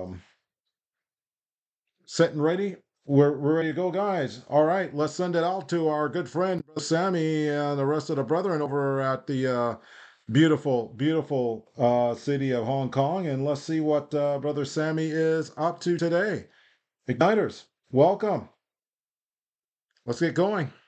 set and ready? We're ready to go, guys. All right, let's send it out to our good friend Sammy and the rest of the brethren over at the beautiful city of Hong Kong, and let's see what Brother Sammy is up to today. Igniters, welcome. Let's get going.